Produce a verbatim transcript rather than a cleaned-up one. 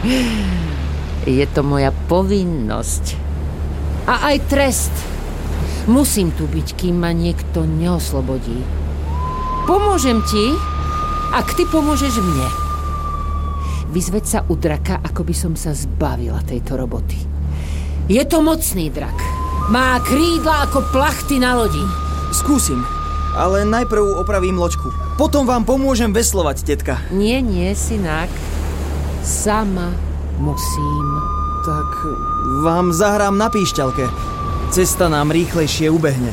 Je to moja povinnosť. A aj trest. Musím tu byť, kým ma niekto neoslobodí. Pomôžem ti, ak ty pomôžeš mne. Vyzveď sa u draka, ako by som sa zbavila tejto roboty. Je to mocný drak. Má krídla ako plachty na lodi. Skúsim, ale najprv opravím loďku. Potom vám pomôžem veslovať, tetka. Nie, nie, synák. Sama musím. Tak vám zahrám na píšťalke. Cesta nám rýchlejšie ubehne.